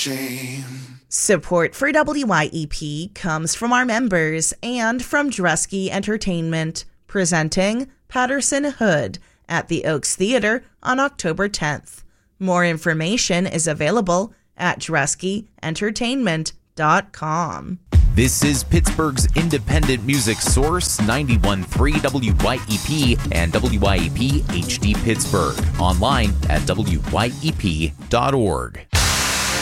shame. Support for WYEP comes from our members and from Dresky Entertainment, presenting Patterson Hood at the Oaks Theater on October 10th. More information is available at DreskyEntertainment.com. This is Pittsburgh's independent music source, 91.3 WYEP and WYEP HD Pittsburgh. Online at WYEP.org.